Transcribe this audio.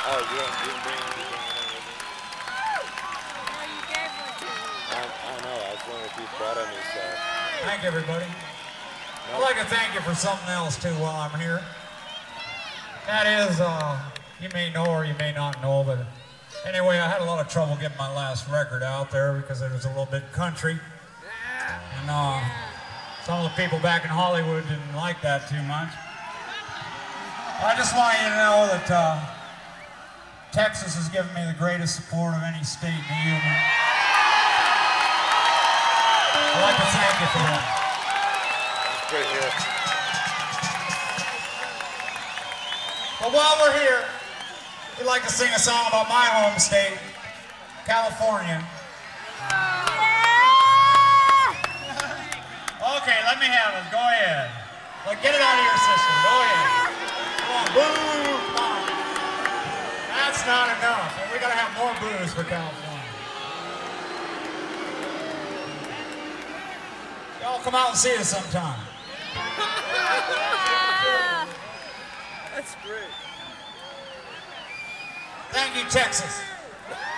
Oh, you didn't bring anything in with you? No, you gave one to me. I know. I was wondering if you brought any stuff. Thank you, everybody. I'd like to thank you for something else, too, while I'm here. That is, you may know or you may not know, but anyway, I had a lot of trouble getting my last record out there because it was a little bit country. And some of the people back in Hollywood didn't like that too much. I just want you to know that Texas has given me the greatest support of any state in the union. I'd like to thank you for that. That's pretty good. But while we're here, we'd like to sing a song about my home state, California. Okay, let me have it. Go ahead. Like, get it out of your system. Go ahead. Come on, boo! Come on. That's not enough. We gotta have more boos for California. Y'all come out and see us sometime. That's great. Thank you, Texas.